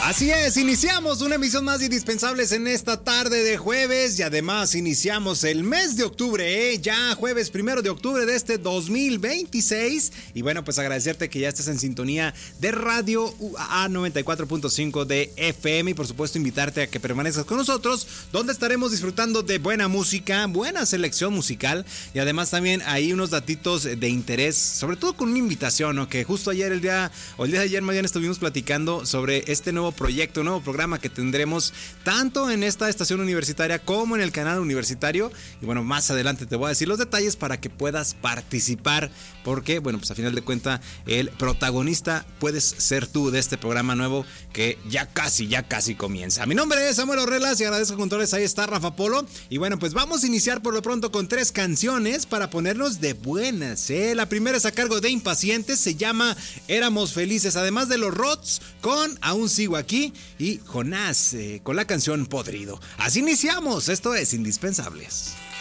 Así es, iniciamos una emisión más de Indispensables en esta tarde de jueves y además iniciamos el mes de octubre, ya jueves 1 de octubre de este 2026. Y bueno, pues agradecerte que ya estés en sintonía de Radio UAA 94.5 de FM y por supuesto invitarte a que permanezcas con nosotros, donde estaremos disfrutando de buena música, buena selección musical y además también hay unos datitos de interés, sobre todo con una invitación, ¿no? Que justo ayer, el día de ayer, mañana estuvimos platicando sobre este nuevo proyecto, nuevo programa que tendremos tanto en esta estación universitaria como en el canal universitario. Y bueno, más adelante te voy a decir los detalles para que puedas participar, porque bueno, pues a final de cuentas el protagonista puedes ser tú de este programa nuevo que ya casi comienza. Mi nombre es Samuel Orrelas y agradezco controles, ahí está Rafa Polo. Y bueno, pues vamos a iniciar por lo pronto con 3 canciones para ponernos de buenas, ¿eh? La primera es a cargo de Impacientes, se llama Éramos Felices, además de los Rods con Aún Sigo Aquí y Jonás con la canción Podrido. Así iniciamos, esto es Indispensables.